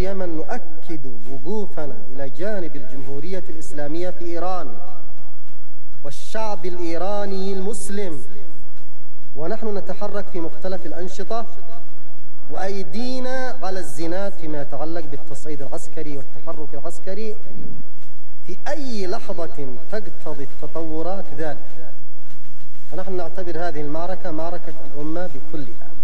اليمن نؤكد وقوفنا إلى جانب الجمهورية الإسلامية في إيران والشعب الإيراني المسلم، ونحن نتحرك في مختلف الأنشطة وأيدينا على الزناد فيما يتعلق بالتصعيد العسكري والتحرك العسكري في أي لحظة تقتضي التطورات ذلك. فنحن نعتبر هذه المعركة معركة الأمة بكلها.